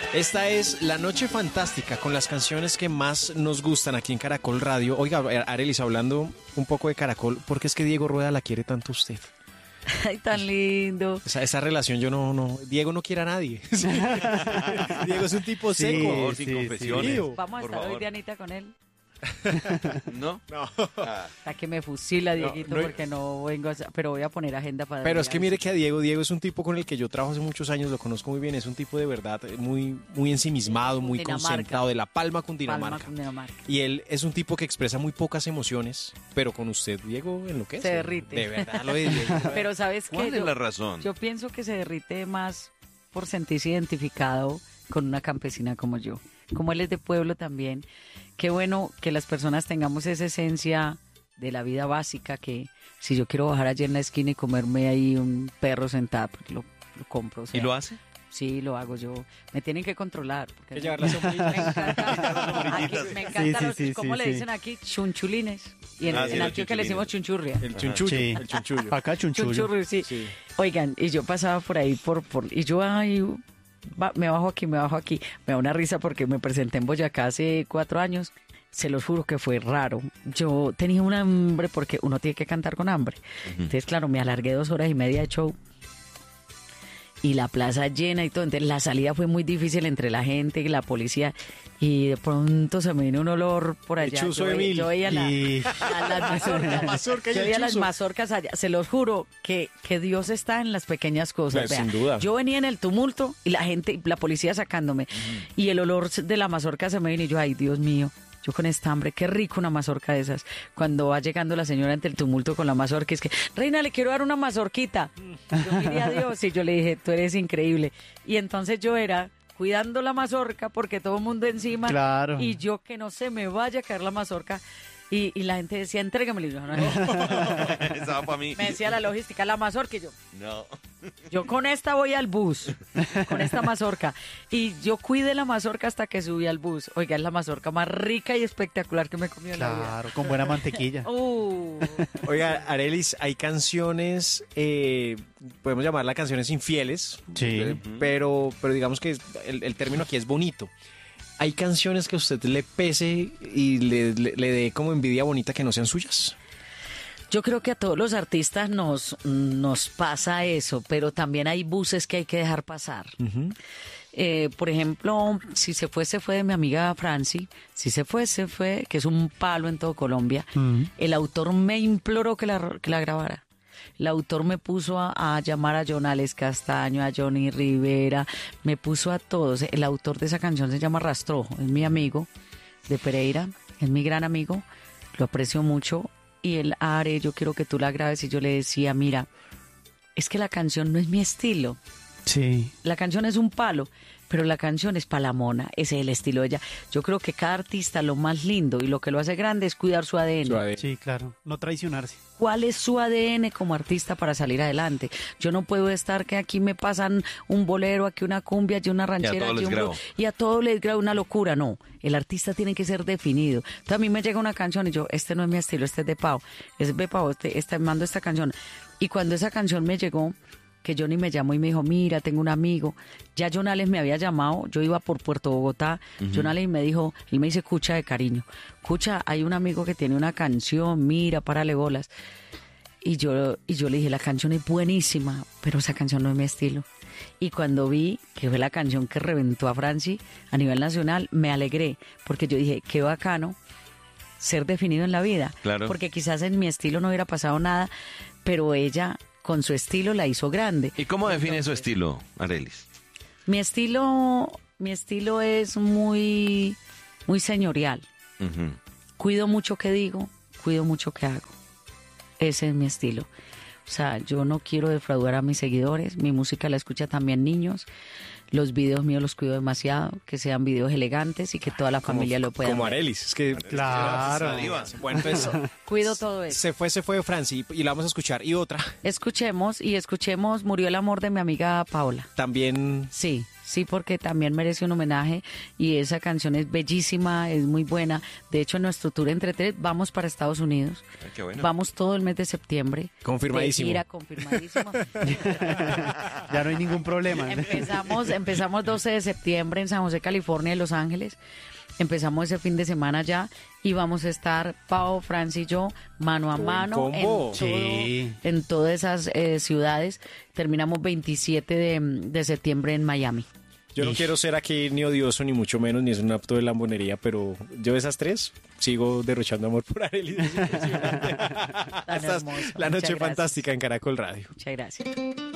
Esta es La Noche Fantástica, con las canciones que más nos gustan aquí en Caracol Radio. Oiga, Arelis, hablando un poco de Caracol, ¿por qué es que Diego Rueda la quiere tanto a usted? Ay, tan lindo. Esa relación yo no... Diego no quiere a nadie. Diego es un tipo seco. Sin confesiones. Sí. Vamos a Por estar favor. hoy, Dianita, con él. ¿No? Hasta que me fusila, Dieguito, no- porque no vengo a... Pero voy a poner agenda para... Pero es que mire que a Diego es un tipo con el que yo trabajo hace muchos años, lo conozco muy bien, es un tipo de verdad muy ensimismado, muy Cundinamarca. concentrado, de La Palma, Cundinamarca. Cundinamarca. Y él es un tipo que expresa muy pocas emociones, pero con usted, Diego, enloquece. Se derrite. De verdad, lo de Diego. Pero ¿sabes qué? ¿Cuál es la razón? Yo pienso que se derrite más por sentirse identificado con una campesina como yo. Como él es de pueblo también, qué bueno que las personas tengamos esa esencia de la vida básica, que si yo quiero bajar allí en la esquina y comerme ahí un perro sentado, pues lo compro. O sea, ¿Y lo hace? Sí, lo hago yo. Me tienen que controlar. Porque Que llevar la sombrilla. me encantan los, Sí, ¿cómo sí, le sí. dicen aquí? Chunchulines. Y en, Ah, sí, en los Antioquia le decimos chunchurria. El chunchullo, Sí. el chunchullo. Acá chunchullo. Chunchurri, sí. Sí. Oigan, y yo pasaba por ahí, y yo, ay, me bajo aquí. Me da una risa porque me presenté en Boyacá hace 4 años. Se los juro que fue raro. Yo tenía un hambre porque uno tiene que cantar con hambre. Entonces, claro, me alargué 2 horas y media de show. Y la plaza llena y todo. Entonces, la salida fue muy difícil entre la gente y la policía. Y de pronto se me vino un olor por allá. chuzo de Yo veía Y- las mazorcas. mazorca y Yo el veía las chuzo. mazorcas allá. Se los juro que Dios está en las pequeñas cosas. Sin Vea, duda. Yo venía en el tumulto y la gente, la policía sacándome. Y el olor de la mazorca se me vino y yo, ay, Dios mío. Yo con esta hambre, qué rico una mazorca de esas. Cuando va llegando la señora entre el tumulto con la mazorca, es que, Reina, le quiero dar una mazorquita. Yo miré a Dios y yo le dije, tú eres increíble. Y entonces yo era cuidando la mazorca porque todo el mundo encima. Claro. Y yo que no se me vaya a caer la mazorca. Y la gente decía, entrégamelo. Y yo, no, no. Estaba para mí. Me decía la logística, la mazorca. Y No. yo con esta voy al bus, con esta mazorca. Y yo cuidé la mazorca hasta que subí al bus. Oiga, es la mazorca más rica y espectacular que me he comido en la vida. Claro, con buena mantequilla. Oiga, Arelis, hay canciones, podemos llamarlas canciones infieles, Sí. pero digamos que el término aquí es bonito. ¿Hay canciones que a usted le pese y le dé como envidia bonita que no sean suyas? Yo creo que a todos los artistas nos pasa eso, pero también hay buses que hay que dejar pasar. Por ejemplo, si se fue de mi amiga Franci. Si se fue, que es un palo en todo Colombia. El autor me imploró que la grabara. El autor me puso a llamar a Jonales Castaño, a Johnny Rivera, me puso a todos. El autor de esa canción se llama Rastrojo, es mi amigo de Pereira, es mi gran amigo, lo aprecio mucho. Y él, Are, yo quiero que tú la grabes. Y yo le decía, mira, es que la canción no es mi estilo. Sí. La canción es un palo, pero la canción es palamona, ese es el estilo de ella. Yo creo que cada artista lo más lindo y lo que lo hace grande es cuidar su ADN. Sí, claro. No traicionarse. ¿Cuál es su ADN como artista para salir adelante? Yo no puedo estar que aquí me pasan un bolero, aquí una cumbia, aquí una ranchera, todos aquí les un grabo. y a todos les grabo una locura. No, el artista tiene que ser definido. Entonces a mí me llega una canción y yo, este no es mi estilo, este es de Pau. Es de Pau, mando esta canción. Y cuando esa canción me llegó, que Johnny me llamó y me dijo, mira, tengo un amigo. Ya Jonales me había llamado, yo iba por Puerto Bogotá. Jonales me dijo, él me dice, escucha de cariño. Escucha, hay un amigo que tiene una canción, mira, párale bolas. Y yo le dije, la canción es buenísima, pero esa canción no es mi estilo. Y cuando vi que fue la canción que reventó a Franci a nivel nacional, me alegré, porque yo dije, qué bacano ser definido en la vida. Claro. Porque quizás en mi estilo no hubiera pasado nada, pero ella con su estilo la hizo grande. ¿Y cómo define su estilo, Arelis? Mi estilo es muy señorial. Ujú. Cuido mucho que digo, cuido mucho que hago. Ese es mi estilo. O sea, yo no quiero defraudar a mis seguidores. Mi música la escucha también niños. Los videos míos los cuido demasiado. Que sean videos elegantes y que toda la familia lo pueda Como ver. Arelis. Es que, Claro. bueno, entonces, Cuido todo eso. se fue Franci y la vamos a escuchar. Y otra, Escuchemos Murió el amor de mi amiga Paola. también Sí. Sí, porque también merece un homenaje y esa canción es bellísima, es muy buena. De hecho, en nuestro tour entre tres vamos para Estados Unidos. Ay, qué bueno. Vamos todo el mes de septiembre. Confirmadísimo. De gira, confirmadísimo. Ya no hay ningún problema. Empezamos 12 de septiembre en San José, California, en Los Ángeles. Empezamos ese fin de semana ya y vamos a estar Pau, Franci y yo mano a Buen mano combo. Sí. en todas esas ciudades. Terminamos 27 de septiembre en Miami. Yo no quiero ser aquí ni odioso, ni mucho menos, ni es un acto de lambonería, pero yo de esas tres sigo derrochando amor por Arelis. Es impresionante. Esta es hermoso. la Muchas noche gracias. fantástica en Caracol Radio. Muchas gracias.